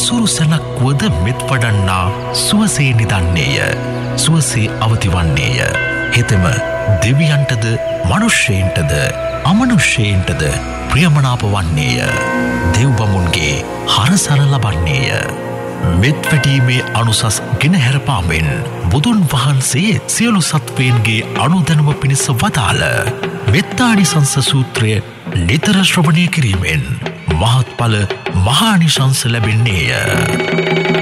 සුරුසැලක් වුවද මෙත් වඩන්නා සුවසේ නිදන්නේය. සුවසේ අවතිවන්නේය. හෙතෙම දෙවියන්ටද මනුෂ්‍යයන්ටද අමනුෂ්‍යයන්ටද ප්‍රියමනාප වන්නේය. දෙව්බමුන්ගේ හරසර ලබන්නේය. මෙත් වැටීමේ අනුසස් ගෙනහැර පාමෙන් බුදුන් වහන්සේ සියලු සත්වයන්ගේ අනුදැනුම පිණිස වදාළ මෙත්තානිසංස සූත්‍රය නිතර ශ්‍රවණය කිරීමෙන් මහත්ඵල මහානිශංස ලැබෙන්නේය.